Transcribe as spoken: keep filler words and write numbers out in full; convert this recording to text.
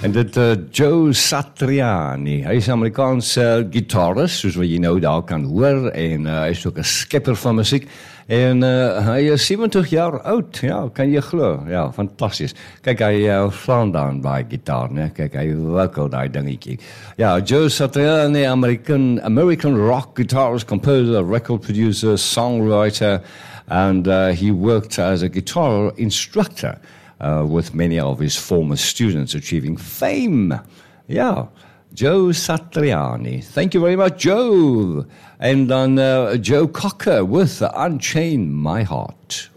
En dit uh, Joe Satriani, hy is 'n Amerikaanse gitarist, soos wat jy nou daar kan hoor, en uh, hy is ook 'n skepper van musiek, en uh, hy is seventig jaar oud, ja, kan jy glo, ja, fantasties. Kyk, hy uh, slaan dan by gitaar, né, kyk, hy wikkel daai dingetjie. Ja, Joe Satriani, American, American rock guitarist, composer, record producer, songwriter, and uh, he worked as a guitar instructor uh, with many of his former students achieving fame. Yeah, Joe Satriani. Thank you very much, Joe. And then uh, Joe Cocker with Unchain My Heart.